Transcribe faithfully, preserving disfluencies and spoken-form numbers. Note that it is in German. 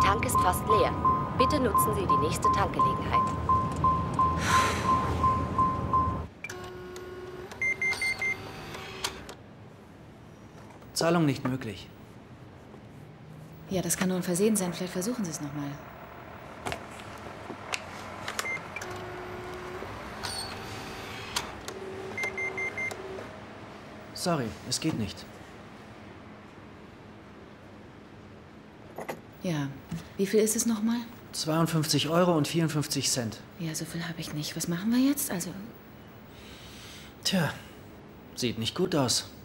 Tank ist fast leer. Bitte nutzen Sie die nächste Tankgelegenheit. Zahlung nicht möglich. Ja, das kann nur ein Versehen sein. Vielleicht versuchen Sie es nochmal. Sorry, es geht nicht. Ja. Wie viel ist es nochmal? zweiundfünfzig Euro und vierundfünfzig Cent. Ja, so viel habe ich nicht. Was machen wir jetzt? Also... Tja, sieht nicht gut aus.